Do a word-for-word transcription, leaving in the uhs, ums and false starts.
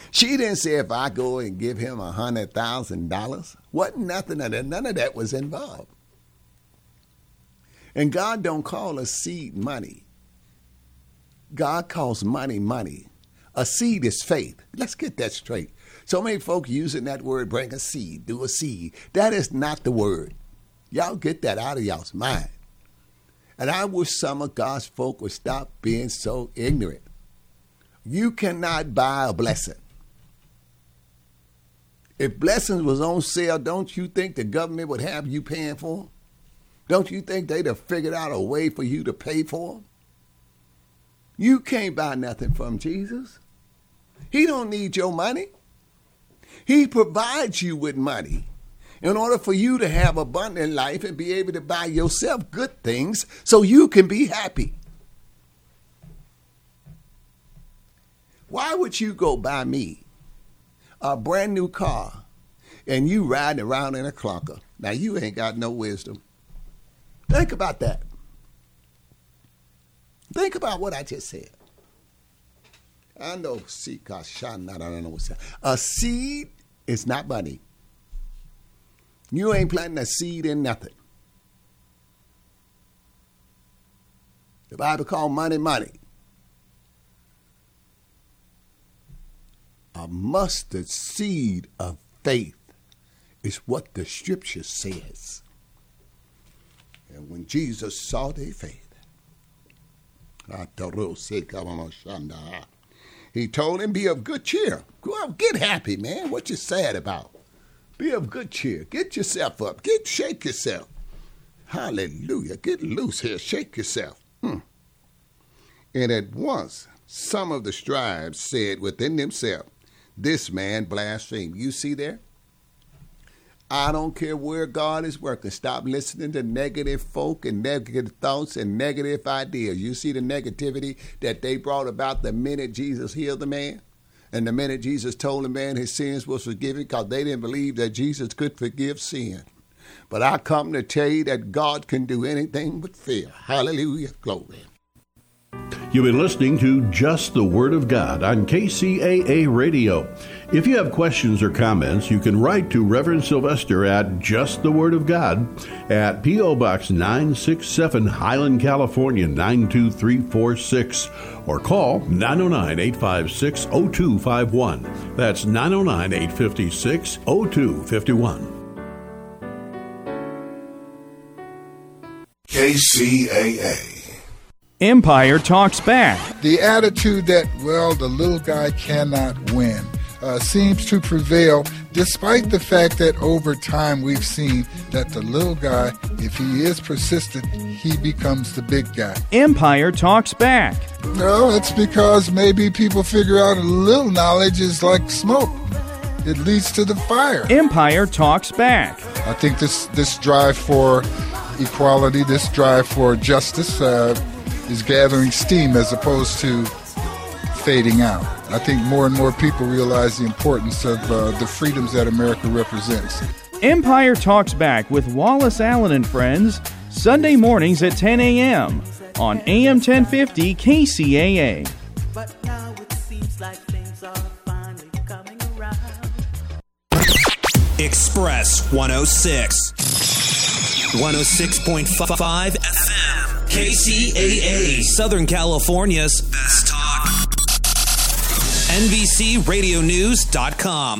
She didn't say if I go and give him a hundred thousand dollars. Wasn't nothing of that. None of that was involved. And God don't call a seed money. God calls money money. A seed is faith. Let's get that straight. So many folk using that word, bring a seed, do a seed. That is not the word. Y'all get that out of y'all's mind. And I wish some of God's folk would stop being so ignorant. You cannot buy a blessing. If blessings was on sale, don't you think the government would have you paying for them? Don't you think they'd have figured out a way for you to pay for them? You can't buy nothing from Jesus. He don't need your money. He provides you with money in order for you to have abundant life and be able to buy yourself good things so you can be happy. Why would you go buy me a brand new car and you riding around in a clunker? Now, you ain't got no wisdom. Think about that. Think about what I just said. I know, I don't know what's that. A seed is not money. You ain't planting a seed in nothing. The Bible called money money. A mustard seed of faith is what the scripture says. And when Jesus saw their faith, he told him, be of good cheer. Go out, get happy, man. What you sad about? Be of good cheer. Get yourself up. Get, shake yourself. Hallelujah. Get loose here. Shake yourself. Hmm. And at once, some of the scribes said within themselves, this man blasphemed. You see there? I don't care where God is working. Stop listening to negative folk and negative thoughts and negative ideas. You see the negativity that they brought about the minute Jesus healed the man? And the minute Jesus told the man his sins was forgiven, because they didn't believe that Jesus could forgive sin. But I come to tell you that God can do anything but fail. Hallelujah. Glory. You've been listening to Just the Word of God on K C A A Radio. If you have questions or comments, you can write to Reverend Sylvester at Just the Word of God at P O. Box nine six seven, Highland, California, nine two three four six, or call nine oh nine, eight five six, oh two five one. That's nine oh nine, eight five six, oh two five one. K C A A. Empire Talks Back. The attitude that, well, the little guy cannot win uh, seems to prevail, despite the fact that over time we've seen that the little guy, if he is persistent, he becomes the big guy. Empire Talks Back. No, it's because maybe people figure out a little knowledge is like smoke. It leads to the fire. Empire Talks Back. I think this, this drive for equality, this drive for justice, uh, is gathering steam as opposed to fading out. I think more and more people realize the importance of uh, the freedoms that America represents. Empire Talks Back with Wallace Allen and Friends, Sunday mornings at ten a.m. on A M ten fifty K C A A. But now it seems like things are finally coming around. Express one oh six. one oh six point five F M. K C A A, Southern California's best talk. N B C Radio News dot com.